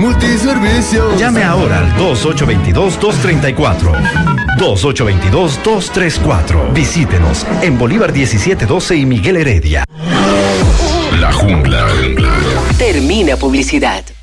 Multiservicio. Llame ahora al 2822-234. 2822-234. Visítenos en Bolívar 1712 y Miguel Heredia. La Jungla. Termina publicidad.